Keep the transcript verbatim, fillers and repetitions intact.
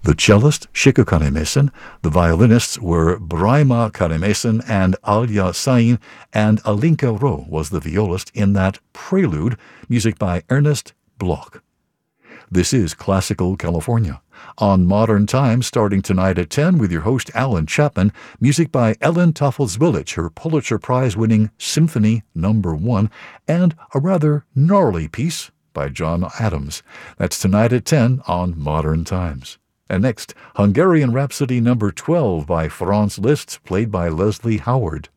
The cellist, Shiko Kanemesen, the violinists were Braima Kanemesen and Alya Sain, and Alinka Ro was the violist in that Prelude, music by Ernest Bloch. This is Classical California, on Modern Times, starting tonight at ten with your host Alan Chapman, music by Ellen Toffel-Zwilich, her Pulitzer Prize-winning Symphony Number One, and a rather gnarly piece by John Adams. That's tonight at ten on Modern Times. And next, Hungarian Rhapsody Number twelve by Franz Liszt, played by Leslie Howard.